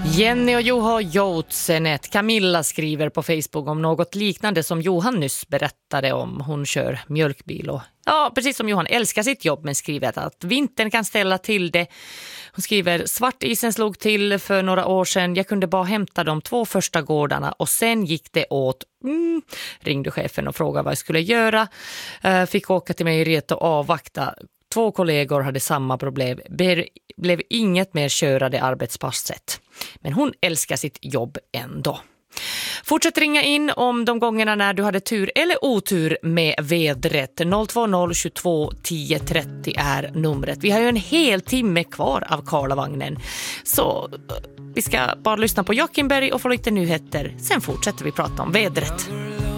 Jenny och Juho Joutsenet. Camilla skriver på Facebook om något liknande som Johan nyss berättade om. Hon kör mjölkbil och precis som Johan älskar sitt jobb, men skriver att vintern kan ställa till det. Hon skriver: svartisen slog till för några år sedan. Jag kunde bara hämta de 2 första gårdarna och sen gick det åt. Ringde chefen och frågade vad jag skulle göra. Fick åka till mejeriet och avvakta. 2 kollegor hade samma problem. Blev inget mer körade arbetspasset. Men hon älskar sitt jobb ändå. Fortsätt ringa in om de gångerna när du hade tur eller otur med vädret. 020 22 10 30 är numret. Vi har ju en hel timme kvar av Karlavagnen. Så vi ska bara lyssna på Jockenberg och få lite nyheter. Sen fortsätter vi prata om vädret.